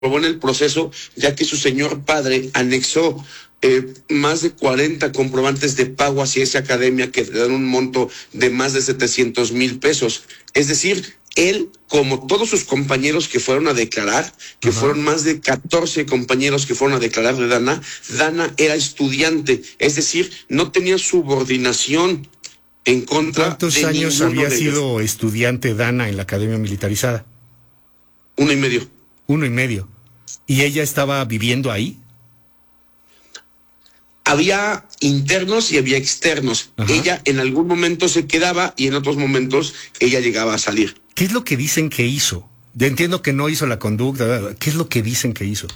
comprobó en el proceso, ya que su señor padre anexó más de 40 comprobantes de pago hacia esa academia que dan un monto de más de 700,000 pesos. Es decir, él, como todos sus compañeros que fueron a declarar, que fueron más de 14 compañeros que fueron a declarar de Dana era estudiante, es decir, no tenía subordinación en contra de ¿Cuántos años había sido estudiante Dana en la academia militarizada? 1.5. 1.5. ¿Y ella estaba viviendo ahí? Había internos y había externos. Ella en algún momento se quedaba y en otros momentos ella llegaba a salir. ¿Qué es lo que dicen que hizo? Entiendo que no hizo la conducta. ¿Qué es lo que dicen que hizo?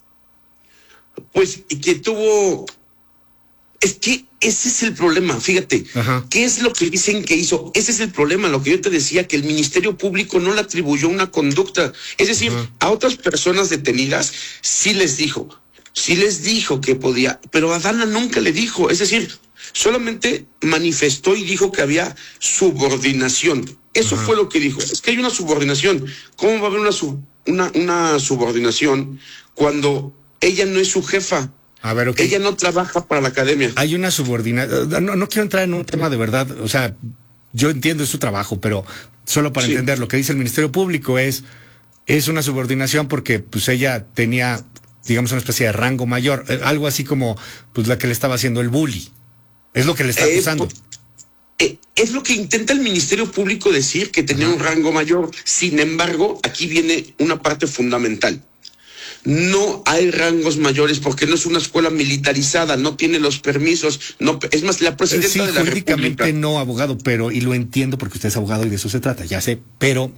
Pues que tuvo... Es que ese es el problema, fíjate. ¿Qué es lo que dicen que hizo? Ese es el problema, lo que yo te decía, que el Ministerio Público no le atribuyó una conducta. Es decir, a otras personas detenidas sí les dijo que podía, pero a Dana nunca le dijo. Es decir, solamente manifestó y dijo que había subordinación. Eso fue lo que dijo. Es que hay una subordinación. ¿Cómo va a haber una subordinación cuando ella no es su jefa? A ver, okay. Ella no trabaja para la academia. Hay una subordinación. No quiero entrar en un tema de verdad. O sea, yo entiendo su trabajo, pero solo para entender lo que dice el Ministerio Público es una subordinación porque pues ella tenía, digamos, una especie de rango mayor, algo así como pues la que le estaba haciendo el bully. Es lo que le está acusando. Es lo que intenta el Ministerio Público decir, que tenía un rango mayor. Sin embargo, aquí viene una parte fundamental. No hay rangos mayores porque no es una escuela militarizada, no tiene los permisos, no, es más, la presidenta de la jurídicamente República. No, abogado, pero, y lo entiendo porque usted es abogado y de eso se trata, ya sé, pero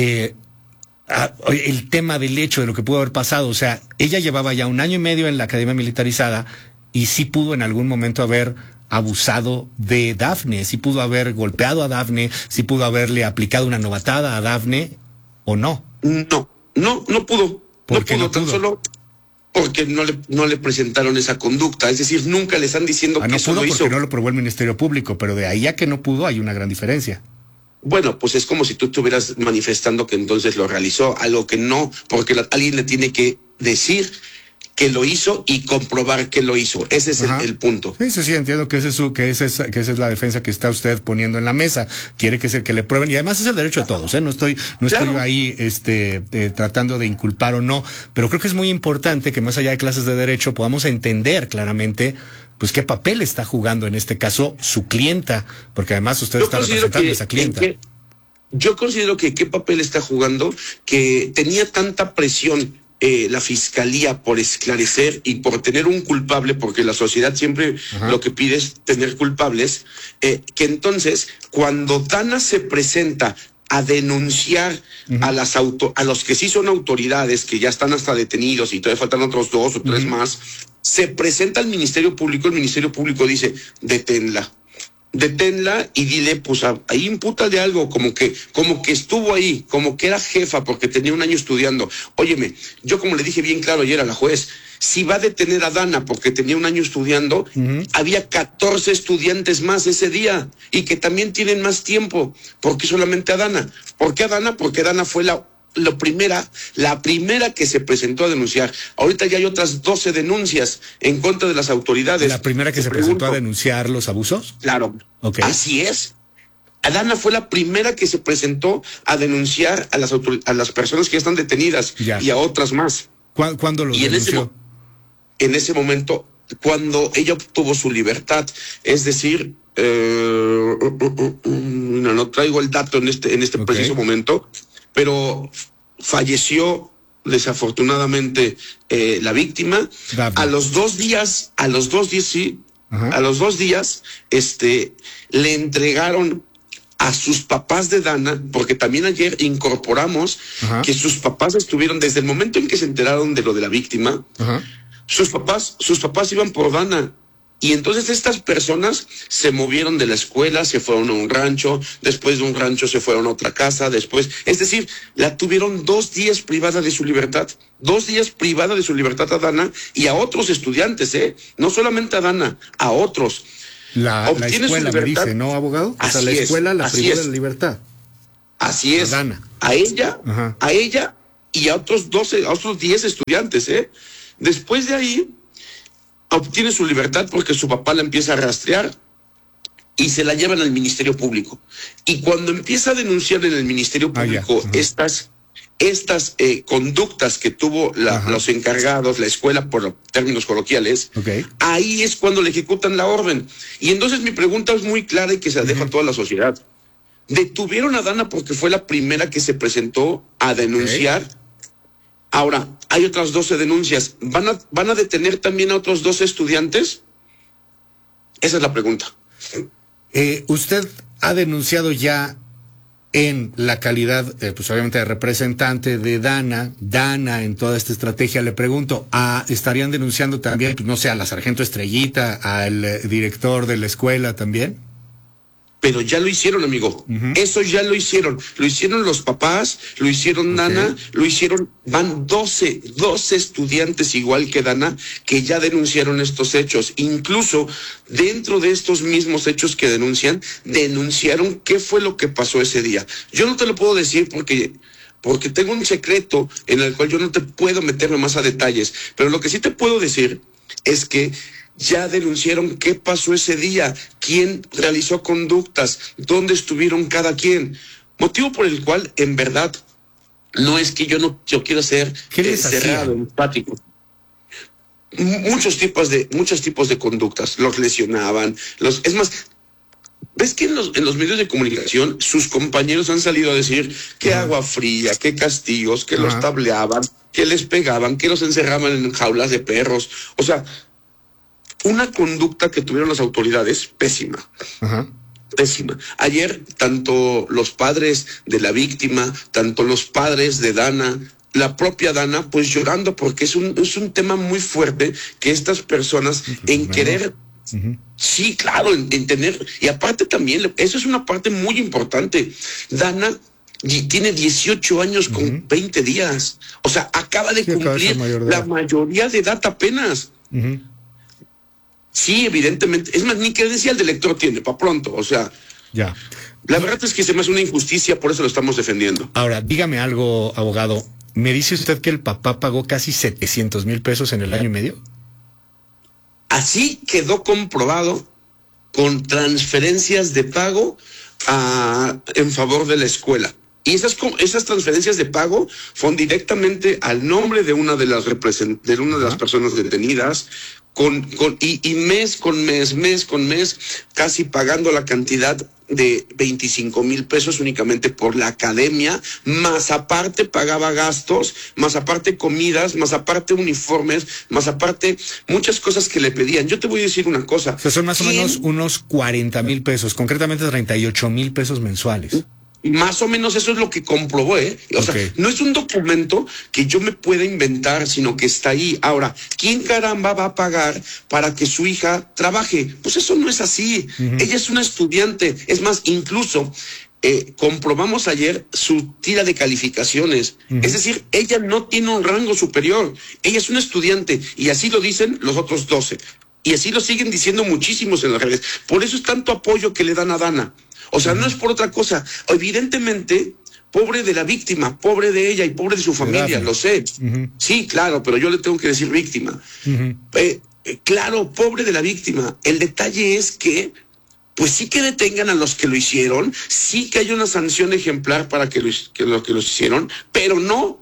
el tema del hecho de lo que pudo haber pasado, o sea, ella llevaba ya 1 año y medio en la academia militarizada y sí pudo en algún momento haber abusado de Dafne, sí pudo haber golpeado a Dafne, sí pudo haberle aplicado una novatada a Dafne, ¿o no? No pudo. ¿Por qué no pudo? Tan solo porque no le presentaron esa conducta. Es decir, nunca le están diciendo que eso lo hizo. Porque no lo probó el Ministerio Público, pero de ahí a que no pudo hay una gran diferencia. Bueno, pues es como si tú estuvieras manifestando que entonces lo realizó, algo que no, porque alguien le tiene que decir que lo hizo y comprobar que lo hizo. Ese es el punto. Sí, entiendo que esa es la defensa que está usted poniendo en la mesa. Quiere que le prueben, y además es el derecho de todos, ¿eh? No estoy ahí tratando de inculpar o no, pero creo que es muy importante que más allá de clases de derecho podamos entender claramente pues qué papel está jugando en este caso su clienta, porque además usted está representando a esa clienta. Yo considero que qué papel está jugando, que tenía tanta presión la fiscalía por esclarecer y por tener un culpable, porque la sociedad siempre lo que pide es tener culpables, que entonces cuando Dana se presenta a denunciar a los que sí son autoridades, que ya están hasta detenidos y todavía faltan otros 2 o 3 más, se presenta al Ministerio Público, el Ministerio Público dice, deténla y dile, pues ahí impútale algo, como que estuvo ahí, como que era jefa porque tenía 1 año estudiando. Óyeme, yo como le dije bien claro ayer a la juez, si va a detener a Dana porque tenía 1 año estudiando, había 14 estudiantes más ese día y que también tienen más tiempo. ¿Por qué solamente a Dana? ¿Por qué a Dana? Porque Dana fue la primera que se presentó a denunciar. Ahorita ya hay otras 12 denuncias en contra de las autoridades. ¿La primera que se presentó a denunciar los abusos? Claro. Okay. Así es. Dana fue la primera que se presentó a denunciar a las personas que ya están detenidas y a otras más. ¿Cuándo lo denunció? En ese momento, cuando ella obtuvo su libertad, es decir, no traigo el dato en este preciso momento, pero falleció desafortunadamente la víctima. David. A los 2 días, sí, a los 2 días, le entregaron a sus papás de Dana, porque también ayer incorporamos que sus papás estuvieron desde el momento en que se enteraron de lo de la víctima. Sus papás iban por Dana. Y entonces estas personas se movieron de la escuela, se fueron a un rancho, después de un rancho se fueron a otra casa, es decir, la tuvieron 2 días privada de su libertad, 2 días privada de su libertad a Dana y a otros estudiantes, no solamente a Dana, a otros. La escuela me dice, ¿no, abogado? O sea, la escuela la privó de la libertad. Así es. A Dana. A ella y a otros 12, a otros 10 estudiantes, ¿eh? Después de ahí, obtiene su libertad porque su papá la empieza a rastrear y se la llevan al Ministerio Público. Y cuando empieza a denunciar en el Ministerio Público estas conductas que tuvo los encargados, la escuela, por términos coloquiales, ahí es cuando le ejecutan la orden. Y entonces mi pregunta es muy clara y que se la dejo a toda la sociedad. Detuvieron a Dana porque fue la primera que se presentó a denunciar. Ahora, hay otras 12 denuncias. ¿Van a detener también a otros 12 estudiantes? Esa es la pregunta. Usted ha denunciado ya en la calidad, pues obviamente de representante de Dana en toda esta estrategia. Le pregunto, ¿estarían denunciando también, no sé, a la sargento Estrellita, al director de la escuela también? Pero ya lo hicieron, amigo. Eso ya lo hicieron. Lo hicieron los papás, lo hicieron Dana, lo hicieron, van 12 estudiantes igual que Dana, que ya denunciaron estos hechos. Incluso dentro de estos mismos hechos que denunciaron qué fue lo que pasó ese día. Yo no te lo puedo decir porque tengo un secreto en el cual yo no te puedo meterme más a detalles. Pero lo que sí te puedo decir es que ya denunciaron qué pasó ese día, quién realizó conductas, dónde estuvieron cada quien. Motivo por el cual, en verdad, no es que yo quiera ser cerrado, empático. Muchos tipos de conductas, los lesionaban, es más, ¿ves que en los medios de comunicación sus compañeros han salido a decir que agua fría, que castigos, que los tableaban, que les pegaban, que los encerraban en jaulas de perros? O sea, una conducta que tuvieron las autoridades pésima. Pésima. Ayer, tanto los padres de la víctima, tanto los padres de Dana, la propia Dana, pues llorando, porque es un tema muy fuerte que estas personas en querer, sí, claro, en tener, y aparte también, eso es una parte muy importante. Dana tiene 18 años con 20 días. O sea, acaba de cumplir la mayoría de edad apenas. Sí, evidentemente. Es más, ni credencial de lector tiene, para pronto, o sea. Ya. La verdad es que se me hace una injusticia, por eso lo estamos defendiendo. Ahora, dígame algo, abogado. ¿Me dice usted que el papá pagó casi 700,000 pesos en el año y medio? Así quedó comprobado con transferencias de pago en favor de la escuela. Y esas transferencias de pago fueron directamente al nombre de una de las personas detenidas, y mes con mes, casi pagando la cantidad de 25,000 pesos únicamente por la academia, más aparte pagaba gastos, más aparte comidas, más aparte uniformes, más aparte muchas cosas que le pedían. Yo te voy a decir una cosa. O sea, son más o menos unos 40,000 pesos, concretamente 38,000 pesos mensuales. Más o menos eso es lo que comprobó, ¿eh? O sea, no es un documento que yo me pueda inventar, sino que está ahí. Ahora, ¿quién caramba va a pagar para que su hija trabaje? Pues eso no es así. Ella es una estudiante. Es más, incluso comprobamos ayer su tira de calificaciones. Es decir, ella no tiene un rango superior. Ella es una estudiante y así lo dicen los otros 12. Y así lo siguen diciendo muchísimos en las redes. Por eso es tanto apoyo que le dan a Dana. O sea, no es por otra cosa. Evidentemente, pobre de la víctima, pobre de ella y pobre de su familia, lo sé. Sí, claro, pero yo le tengo que decir víctima. Claro, pobre de la víctima. El detalle es que, pues sí que detengan a los que lo hicieron, sí que hay una sanción ejemplar para los que los hicieron, pero no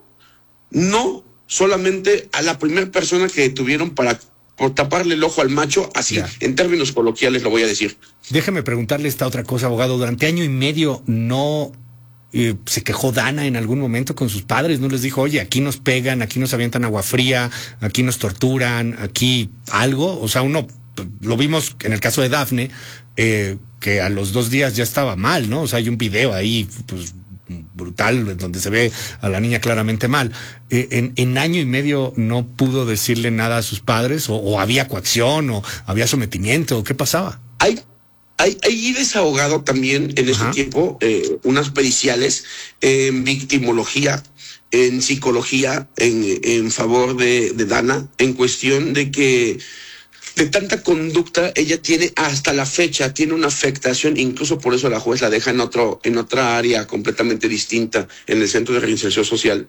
solamente a la primera persona que detuvieron por taparle el ojo al macho, así, en términos coloquiales lo voy a decir. Déjeme preguntarle esta otra cosa, abogado. Durante año y medio no se quejó Dana en algún momento con sus padres, no les dijo, oye, aquí nos pegan, aquí nos avientan agua fría, aquí nos torturan, aquí algo. O sea, uno lo vimos en el caso de Dafne, que a los 2 días ya estaba mal, ¿no? O sea, hay un video ahí, pues, brutal, donde se ve a la niña claramente mal. En año y medio no pudo decirle nada a sus padres, o había coacción, o había sometimiento, o qué pasaba. Hay desahogado también en ese tiempo unas periciales en victimología, en psicología, en favor de Dana, en cuestión de que de tanta conducta, ella tiene hasta la fecha, tiene una afectación, incluso por eso la juez la deja en otra área completamente distinta, en el Centro de Reinserción Social.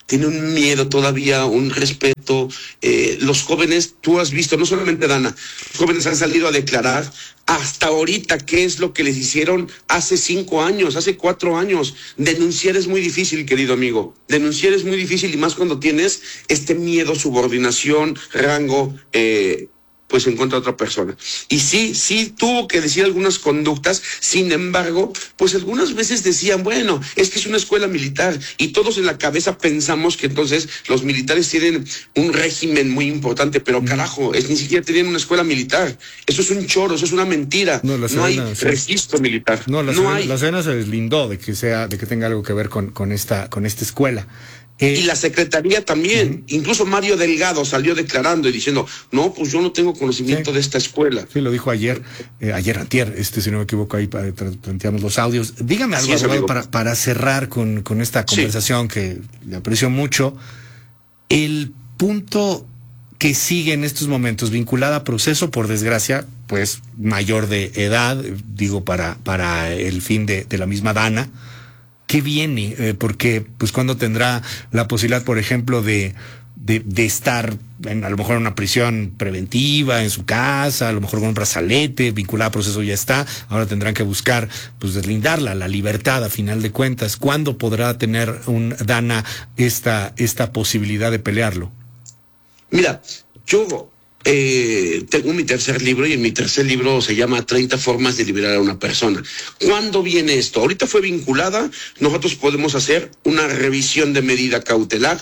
tiene un miedo todavía, un respeto. Los jóvenes, tú has visto, no solamente Dana, los jóvenes han salido a declarar hasta ahorita qué es lo que les hicieron hace 5 años, hace 4 años. Denunciar es muy difícil, querido amigo. Denunciar es muy difícil, y más cuando tienes este miedo, subordinación, rango, pues en contra de otra persona. Y sí tuvo que decir algunas conductas. Sin embargo, pues algunas veces decían, bueno, es que es una escuela militar, y todos en la cabeza pensamos que entonces los militares tienen un régimen muy importante, pero carajo, ni siquiera tenían una escuela militar. Eso es un choro, eso es una mentira. No hay registro militar. La Sedena se deslindó de que tenga algo que ver con esta escuela. Y la Secretaría también, incluso Mario Delgado salió declarando y diciendo, no, pues yo no tengo conocimiento de esta escuela. Sí, lo dijo ayer antier, si no me equivoco, ahí planteamos los audios. Dígame algo, abogado, para cerrar con esta conversación que le aprecio mucho. El punto que sigue en estos momentos, vinculada a proceso, por desgracia, pues mayor de edad, digo, para el fin de la misma Dana. ¿Qué viene? Porque, pues, ¿cuándo tendrá la posibilidad, por ejemplo, de estar a lo mejor en una prisión preventiva, en su casa, a lo mejor con un brazalete, vinculada a proceso ya está? Ahora tendrán que buscar, pues, deslindarla, la libertad, a final de cuentas. ¿Cuándo podrá tener Dana esta posibilidad de pelearlo? Mira, yo tengo mi tercer libro, y en mi tercer libro se llama 30 formas de liberar a una persona. ¿Cuándo viene esto? Ahorita fue vinculada. Nosotros podemos hacer una revisión de medida cautelar,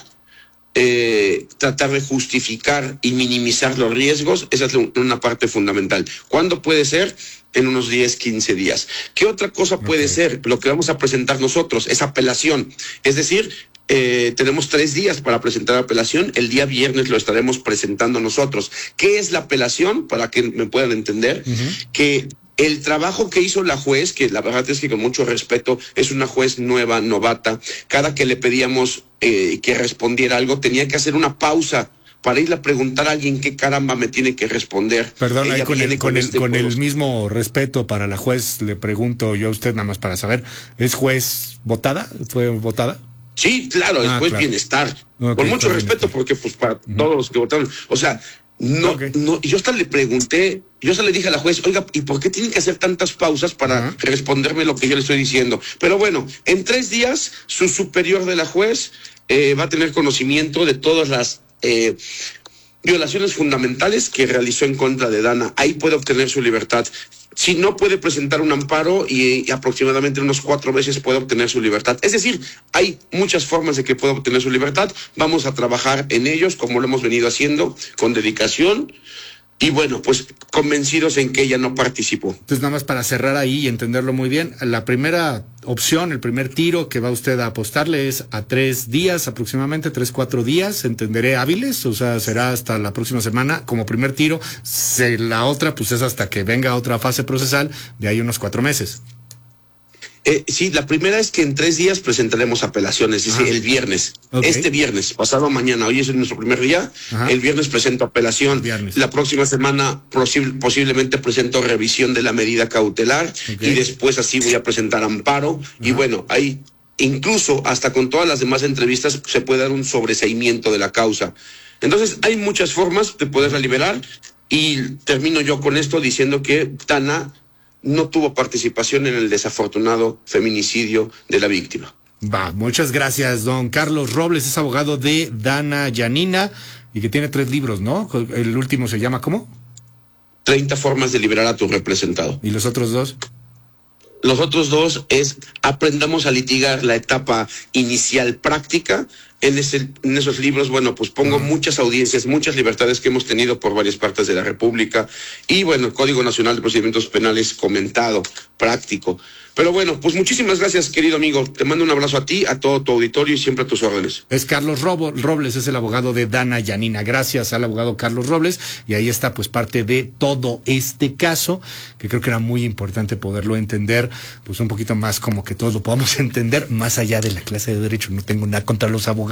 tratar de justificar y minimizar los riesgos. Esa es una parte fundamental. ¿Cuándo puede ser? En unos 10, 15 días. ¿Qué otra cosa puede ser? Lo que vamos a presentar nosotros es apelación. Es decir, tenemos 3 días para presentar apelación. El día viernes lo estaremos presentando nosotros. ¿Qué es la apelación? Para que me puedan entender, que el trabajo que hizo la juez, que la verdad es que con mucho respeto, es una juez nueva, novata, cada que le pedíamos que respondiera algo, tenía que hacer una pausa para irle a preguntar a alguien qué caramba me tiene que responder. Perdón, ahí con el mismo respeto para la juez, le pregunto yo a usted, nada más para saber, ¿es juez votada? ¿Fue votada? Sí, claro, es juez bienestar. Con mucho respeto, porque pues para todos los que votaron, o sea, no, yo hasta le pregunté, yo hasta le dije a la juez, oiga, ¿y por qué tienen que hacer tantas pausas para responderme lo que yo le estoy diciendo? Pero bueno, en 3 días, su superior de la juez va a tener conocimiento de todas las violaciones fundamentales que realizó en contra de Dana. Ahí puede obtener su libertad. Si no, puede presentar un amparo y aproximadamente unos 4 veces puede obtener su libertad. Es decir, hay muchas formas de que pueda obtener su libertad. Vamos a trabajar en ellos, como lo hemos venido haciendo, con dedicación. Y bueno, pues convencidos en que ella no participó. Entonces, nada más para cerrar ahí y entenderlo muy bien, la primera opción, el primer tiro que va usted a apostarle es a 3 días aproximadamente, 3, 4 días, entenderé, hábiles, o sea, será hasta la próxima semana como primer tiro. La otra, pues es hasta que venga otra fase procesal, de ahí unos 4 meses. Sí, la primera es que en 3 días presentaremos apelaciones, es decir, el viernes. Este viernes, pasado mañana, hoy es nuestro primer día, el viernes presento apelación. La próxima semana posiblemente presento revisión de la medida cautelar, y después así voy a presentar amparo. Y bueno, ahí incluso hasta con todas las demás entrevistas se puede dar un sobreseimiento de la causa. Entonces hay muchas formas de poderla liberar, y termino yo con esto diciendo que Dana no tuvo participación en el desafortunado feminicidio de la víctima. Muchas gracias, don Carlos Robles, es abogado de Dana Yanina y que tiene 3 libros, ¿no? El último se llama, ¿cómo? 30 formas de liberar a tu representado. ¿Y los otros 2? Los otros 2 es aprendamos a litigar la etapa inicial práctica. En esos libros, bueno, pues pongo muchas audiencias, muchas libertades que hemos tenido por varias partes de la República. Y bueno, el Código Nacional de Procedimientos Penales comentado, práctico. Pero bueno, pues muchísimas gracias, querido amigo. Te mando un abrazo a ti, a todo tu auditorio y siempre a tus órdenes. Es Carlos Robles, es el abogado de Dana Yanina. Gracias al abogado Carlos Robles. Y ahí está pues parte de todo este caso, que creo que era muy importante poderlo entender, pues un poquito más como que todos lo podamos entender, más allá de la clase de Derecho. No tengo nada contra los abogados.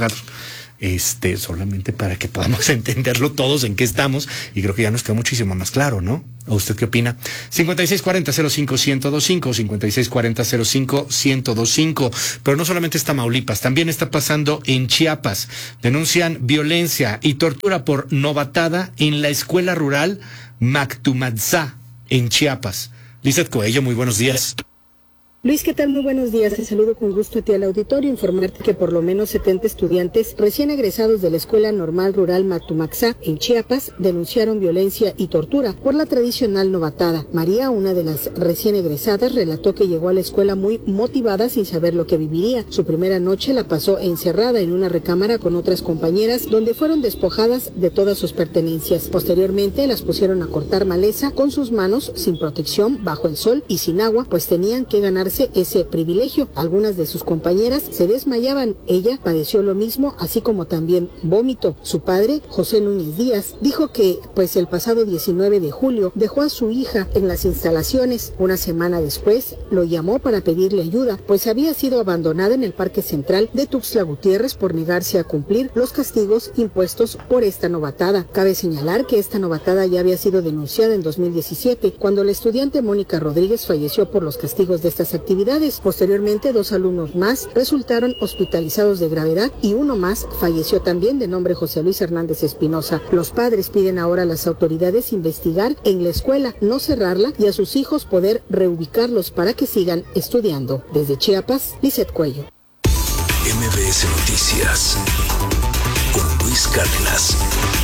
abogados. Solamente para que podamos entenderlo todos en qué estamos, y creo que ya nos quedó muchísimo más claro, ¿no? ¿O usted qué opina? 5640-05-1025, 5640-05-1025. Pero no solamente es Tamaulipas, también está pasando en Chiapas. Denuncian violencia y tortura por novatada en la escuela rural Mactumatzá, en Chiapas. Lizeth Coello, muy buenos días. Luis, ¿qué tal? Muy buenos días. Te saludo con gusto a ti al auditorio. Informarte que por lo menos 70 estudiantes recién egresados de la Escuela Normal Rural Mactumatzá en Chiapas denunciaron violencia y tortura por la tradicional novatada. María, una de las recién egresadas, relató que llegó a la escuela muy motivada sin saber lo que viviría. Su primera noche la pasó encerrada en una recámara con otras compañeras donde fueron despojadas de todas sus pertenencias. Posteriormente las pusieron a cortar maleza con sus manos sin protección, bajo el sol y sin agua, pues tenían que ganar ese privilegio. Algunas de sus compañeras se desmayaban. Ella padeció lo mismo, así como también vómito. Su padre, José Núñez Díaz, dijo que el pasado 19 de julio dejó a su hija en las instalaciones. Una semana después lo llamó para pedirle ayuda, pues había sido abandonada en el Parque Central de Tuxtla Gutiérrez por negarse a cumplir los castigos impuestos por esta novatada. Cabe señalar que esta novatada ya había sido denunciada en 2017, cuando la estudiante Mónica Rodríguez falleció por los castigos de estas actividades. Posteriormente, 2 alumnos más resultaron hospitalizados de gravedad y uno más falleció también, de nombre José Luis Hernández Espinosa. Los padres piden ahora a las autoridades investigar en la escuela, no cerrarla, y a sus hijos poder reubicarlos para que sigan estudiando. Desde Chiapas, Lizeth Cuello. MBS Noticias con Luis Cárdenas.